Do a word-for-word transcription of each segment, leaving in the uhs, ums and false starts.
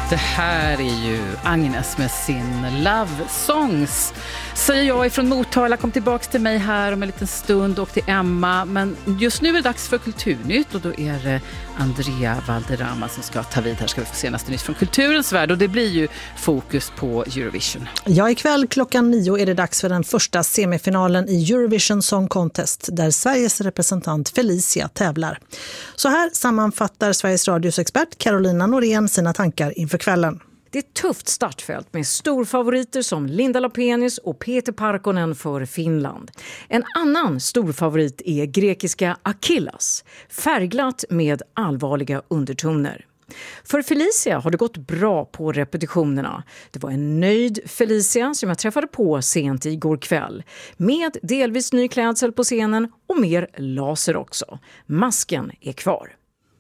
Det här är ju Agnes med sin Love Songs. Säger jag ifrån Motala, kom tillbaka till mig här om en liten stund och till Emma. Men just nu är det dags för Kulturnytt och då är det Andrea Valderrama som ska ta vid. Här ska vi få senaste nytt från kulturens värld och det blir ju fokus på Eurovision. Ja, ikväll klockan nio är det dags för den första semifinalen i Eurovision Song Contest där Sveriges representant Felicia tävlar. Så här sammanfattar Sveriges Radios expert Carolina Norén sina tankar inför kvällen. Det är ett tufft startfält med storfavoriter som Linda Lapenis och Peter Parkkonen för Finland. En annan storfavorit är grekiska Achillas, färgglatt med allvarliga undertoner. För Felicia har det gått bra på repetitionerna. Det var en nöjd Felicia som jag träffade på sent igår kväll. Med delvis ny klädsel på scenen och mer laser också. Masken är kvar.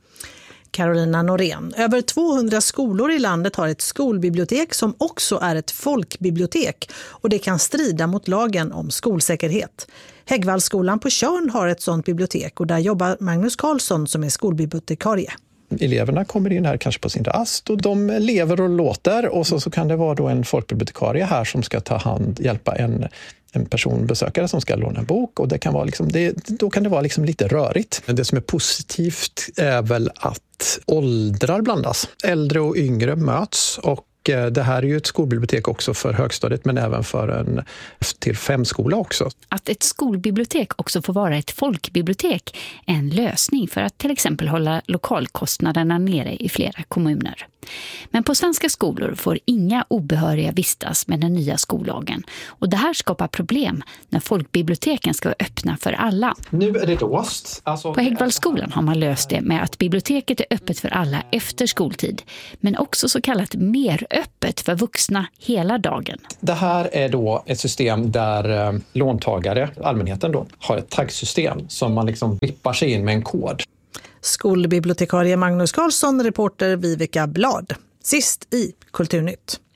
Carolina Norén. Över tvåhundra skolor i landet har ett skolbibliotek som också är ett folkbibliotek och det kan strida mot lagen om skolsäkerhet. Häggvallskolan på Tjörn har ett sådant bibliotek och där jobbar Magnus Karlsson som är skolbibliotekarie. Eleverna kommer in här kanske på sin rast och de lever och låter och så, så kan det vara då en folkbibliotekarie här som ska ta hand, hjälpa en, en person, besökare som ska låna en bok och det kan vara liksom, det, då kan det vara liksom lite rörigt. Det som är positivt är väl att åldrar blandas. Äldre och yngre möts och det här är ju ett skolbibliotek också för högstadiet men även för en till femskola också. Att ett skolbibliotek också får vara ett folkbibliotek är en lösning för att till exempel hålla lokalkostnaderna nere i flera kommuner. Men på svenska skolor får inga obehöriga vistas med den nya skollagen. Och det här skapar problem när folkbiblioteken ska vara öppna för alla. Nu är det låst. Alltså... På Häggvallskolan har man löst det med att biblioteket är öppet för alla efter skoltid. Men också så kallat mer öppet för vuxna hela dagen. Det här är då ett system där eh, låntagare, allmänheten då, har ett taggsystem som man liksom vippar sig in med en kod. Skolbibliotekarie Magnus Karlsson, reporter Vivica Blad. Sist i Kulturnytt.